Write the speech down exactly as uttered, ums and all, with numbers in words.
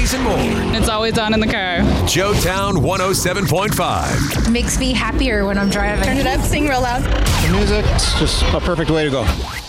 these and more. It's always on in the car. Joetown one oh seven point five. Makes me happier when I'm driving. Turn it up, sing real loud. The music, it's just a perfect way to go.